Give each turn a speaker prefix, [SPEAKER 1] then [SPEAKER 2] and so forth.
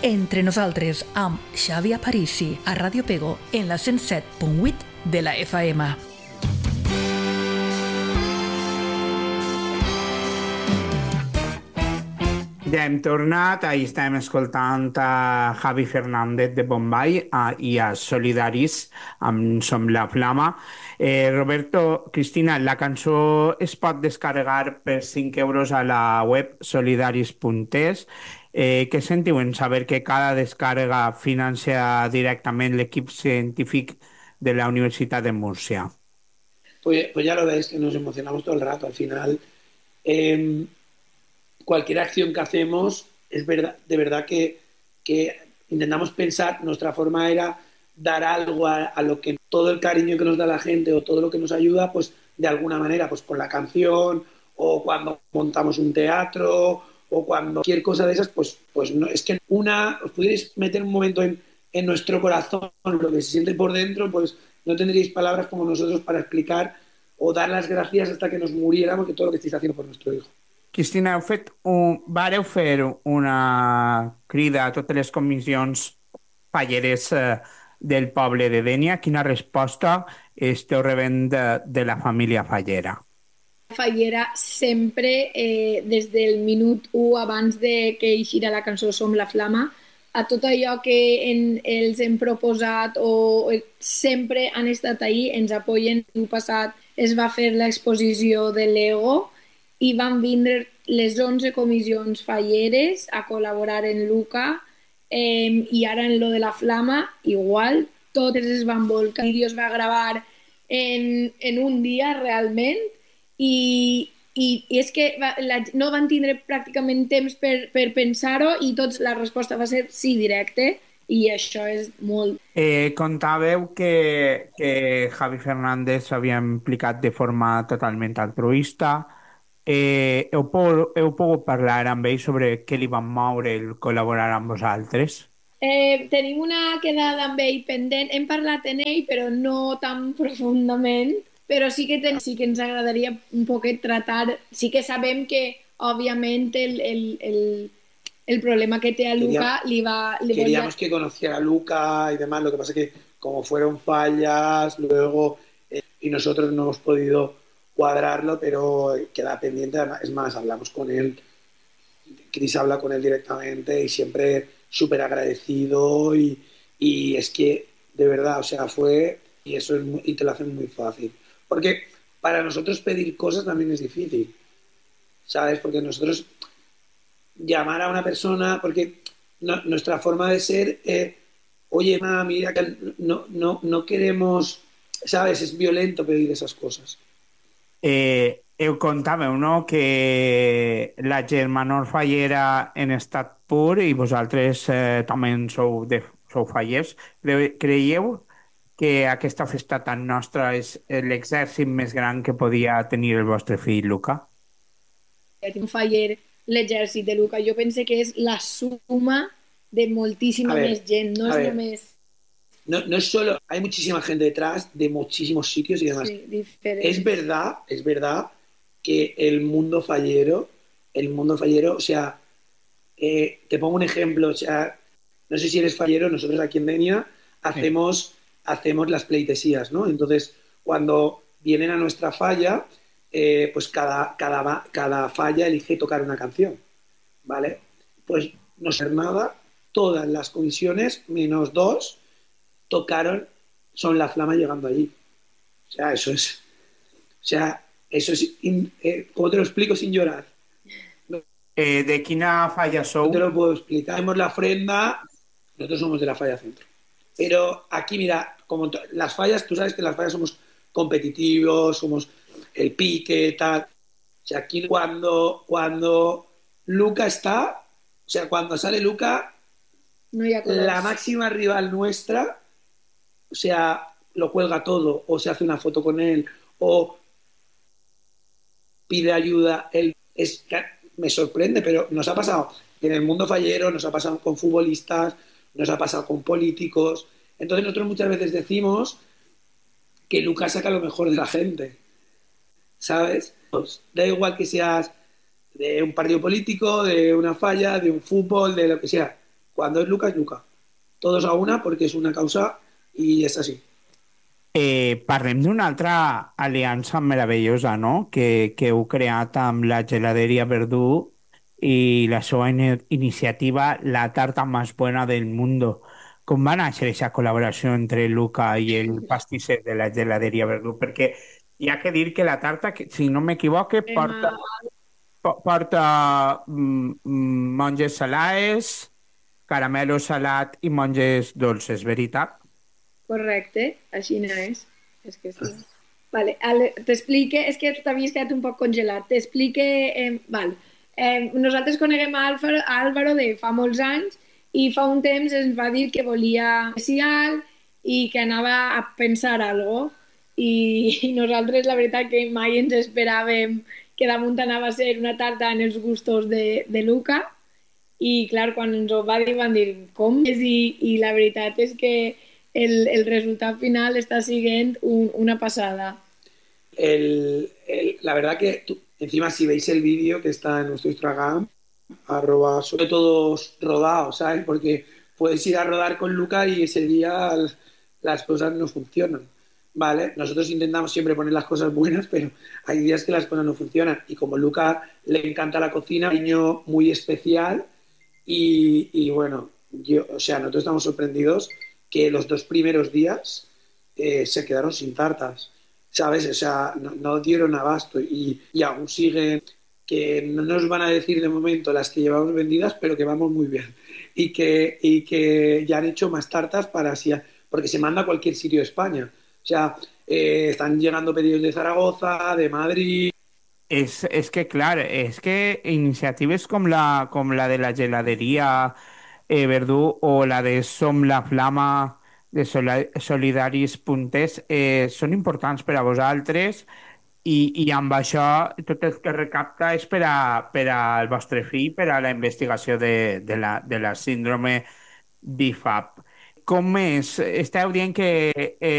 [SPEAKER 1] Entre nosaltres, amb Xavi Aparici, a Ràdio Pego, en la 107.8 de la FM.
[SPEAKER 2] Ja hem tornat, ahir estàvem escoltant a Javi Fernández de Bombay i a Solidaris amb Som la Flama. Roberto, Cristina, la cançó es pot descarregar per 5 euros a la web solidaris.es. Què sentiu en saber que cada descàrrega financia directament l'equip científic de la Universitat de Múrcia?
[SPEAKER 3] Pues ya lo ves, que nos emocionamos todo el rato. Al final, eh, cualquier acción que hacemos, es verdad, de verdad que intentamos pensar, nuestra forma era dar algo a lo que todo el cariño que nos da la gente o todo lo que nos ayuda, pues de alguna manera, pues con la canción o cuando montamos un teatro o cuando cualquier cosa de esas, pues no, es que os pudierais meter un momento en nuestro corazón, lo que se siente por dentro, pues no tendríais palabras como nosotros para explicar o dar las gracias hasta que nos muriéramos de todo lo que estáis haciendo por nuestro hijo.
[SPEAKER 2] Cristina, vareu fer una crida a totes les comissions falleres del poble de Dénia. Quina resposta esteu rebent de la família fallera?
[SPEAKER 4] Fallera sempre, des del minut 1 abans de que eixira la cançó Som la Flama, a tot allò que els hem proposat o sempre han estat ahí, ens apoyen. L'any passat es va fer l'exposició de l'Ego i van vindre les 11 comissions falleres a col·laborar en Luca, i ara en lo de la Flama igual, totes es van volcar. El vídeo es va gravar en un dia realment i és que no van tindre pràcticament temps per pensar-ho i la resposta va ser sí directe i això és molt.
[SPEAKER 2] Contàveu que Javi Fernández s'havia implicat de forma totalment altruista. Heu pogut parlar amb ell sobre què li van moure el col·laborar amb vosaltres?
[SPEAKER 4] Tenim una quedada amb ell pendent, hem parlat en ell però no tan profundament, però sí que ens agradaria un poquet tratar, sí que sabem que òbviament el problema que té a Luca
[SPEAKER 3] Queríamos que conociera a Luca y demás, lo que pasa que como fueron fallas, luego y nosotros no hemos podido cuadrarlo, pero queda pendiente. Es más, hablamos con él, Chris habla con él directamente y siempre súper agradecido y es que de verdad, o sea, y eso y te lo hacen muy fácil. Porque para nosotros pedir cosas también es difícil, ¿sabes? Porque nosotros llamar a una persona, porque nuestra forma de ser, oye, mira, que no queremos, ¿sabes? Es violento pedir esas cosas.
[SPEAKER 2] Contàveu, no?, que la germanor fallera en estat pur i vosaltres també sou fallers. Creieu que aquesta festa tan nostra és l'exèrcit més gran que podia tenir el vostre fill, Luca?
[SPEAKER 4] Un faller, l'exèrcit de Luca, jo penso que és la suma de moltíssima més gent, no és només...
[SPEAKER 3] No es solo, hay muchísima gente detrás de muchísimos sitios y demás.
[SPEAKER 4] Sí, diferente.
[SPEAKER 3] Es verdad que el mundo fallero, o sea, te pongo un ejemplo, o sea, no sé si eres fallero, nosotros aquí en Denia hacemos las pleitesías, ¿no? Entonces, cuando vienen a nuestra falla, pues cada falla elige tocar una canción, ¿vale? Pues no ser nada, todas las comisiones, menos 2, tocaron Son la Flama llegando allí. O sea, ¿cómo te lo explico sin llorar?
[SPEAKER 2] De quina falla sou?
[SPEAKER 3] No te lo puedo explicar. Tenemos la ofrenda, nosotros somos de la falla centro. Pero aquí, mira, como las fallas, tú sabes que las fallas somos competitivos, somos el pique, tal. O sea, aquí cuando Luca está, o sea, cuando sale Luca,
[SPEAKER 4] no hay
[SPEAKER 3] la máxima rival nuestra, o sea, lo cuelga todo, o se hace una foto con él, o pide ayuda. Me sorprende, pero nos ha pasado en el mundo fallero, nos ha pasado con futbolistas, nos ha pasado con políticos. Entonces nosotros muchas veces decimos que Lucas saca lo mejor de la gente, ¿sabes? Pues da igual que seas de un partido político, de una falla, de un fútbol, de lo que sea. Cuando es Luca, es Luca. Todos a una porque es una causa y és així.
[SPEAKER 2] Parlem d'una altra aliança meravellosa, no? Que heu creat amb la Geladeria Verdú i la seva iniciativa La tarta más buena del mundo. Com va néixer aquesta col·laboració entre Luca i el pastisser de la Geladeria Verdú? Perquè hi ha que dir que la tarta, que, si no m'equivoque, porta,
[SPEAKER 4] Crema,
[SPEAKER 2] porta monges salades, caramelo salat i monges dolces, veritat?
[SPEAKER 4] correcte, així no és. És que sí. Vale, t'explique, és que t'havies quedat un poc congelat. T'explique, val. Nosaltres coneguem a Álvaro de fa molts anys i fa un temps ens va dir que volia especial i que anava a pensar algo i nosaltres la veritat que mai ens esperàvem que damunt anava a ser una tarta en els gustos de Luca i clar, quan ens ho va dir van dir com és i la veritat és que el resultat final està sent una passada.
[SPEAKER 3] La verdad que encima si veis el vídeo que está en nuestro Instagram, arroba sobre todos rodados, ¿sabes? Porque puedes ir a rodar con Luca y ese día las cosas no funcionan, ¿vale? Nosotros intentamos siempre poner las cosas buenas, pero hay días que las cosas no funcionan. Y como Luca le encanta la cocina, un niño muy especial y bueno, o sea, nosotros estamos sorprendidos que los 2 primeros días se quedaron sin tartas. ¿Sabes? O sea, no dieron abasto y aún siguen, que no nos van a decir de momento las que llevamos vendidas, pero que vamos muy bien. Y que ya han hecho más tartas para así, porque se manda a cualquier sitio de España. O sea, están llegando pedidos de Zaragoza, de Madrid.
[SPEAKER 2] És que, clar, és que iniciatives com la de la geladeria Verdú o la de Som la Flama de Solidaris Punters són importants per a vosaltres i amb això tot el que recapta és per al vostre fill, per a la investigació de la síndrome d'IFAP. Com és? Esteu dient que